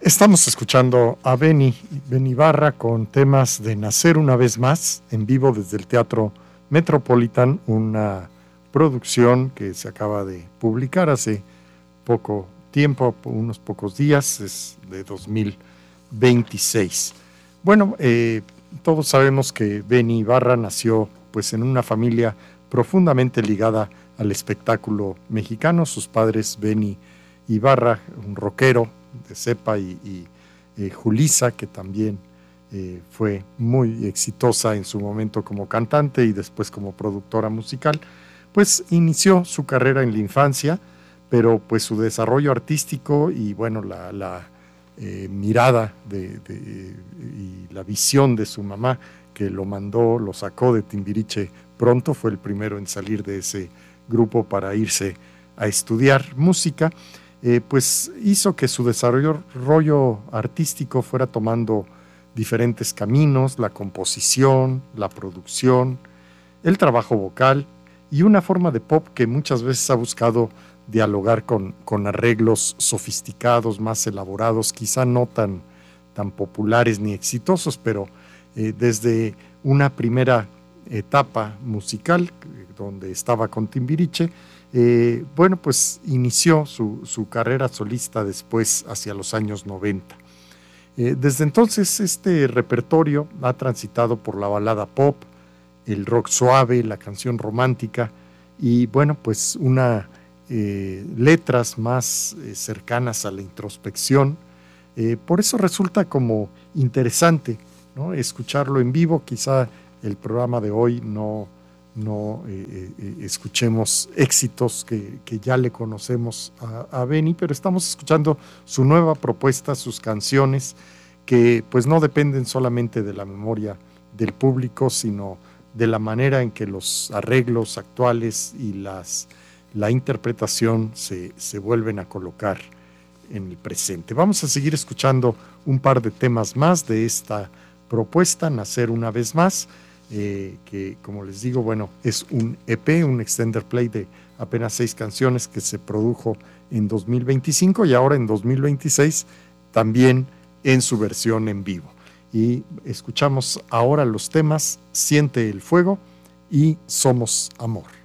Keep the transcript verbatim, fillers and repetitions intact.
Estamos escuchando a Benny, Benny Ibarra con temas de Nacer una vez más, en vivo desde el Teatro Metropolitan, una producción que se acaba de publicar hace poco tiempo, unos pocos días, es de dos mil veintiséis. Bueno, eh, todos sabemos que Benny Ibarra nació pues en una familia profundamente ligada al espectáculo mexicano. Sus padres, Benny Ibarra, un rockero de cepa, y, y eh, Julisa, que también eh, fue muy exitosa en su momento como cantante y después como productora musical, pues inició su carrera en la infancia, pero pues su desarrollo artístico y bueno, la, la eh, mirada de, de, y la visión de su mamá, que lo mandó, lo sacó de Timbiriche pronto, fue el primero en salir de ese grupo para irse a estudiar música. Eh, pues hizo que su desarrollo rollo artístico fuera tomando diferentes caminos, la composición, la producción, el trabajo vocal y una forma de pop que muchas veces ha buscado dialogar con, con arreglos sofisticados, más elaborados, quizá no tan, tan populares ni exitosos, pero eh, desde una primera etapa musical, donde estaba con Timbiriche, Eh, bueno, pues inició su, su carrera solista después hacia los años noventa. Eh, desde entonces este repertorio ha transitado por la balada pop, el rock suave, la canción romántica y bueno, pues una eh, letras más eh, cercanas a la introspección. Eh, por eso resulta como interesante, ¿no?, escucharlo en vivo. Quizá el programa de hoy no no eh, eh, escuchemos éxitos que, que ya le conocemos a, a Benny, pero estamos escuchando su nueva propuesta, sus canciones, que pues no dependen solamente de la memoria del público, sino de la manera en que los arreglos actuales y las, la interpretación se, se vuelven a colocar en el presente. Vamos a seguir escuchando un par de temas más de esta propuesta, Nacer una vez más, Eh, que como les digo, bueno, es un E P, un extender play de apenas seis canciones que se produjo en dos mil veinticinco y ahora en dos mil veintiséis también en su versión en vivo. Y escuchamos ahora los temas Siente el fuego y Somos amor.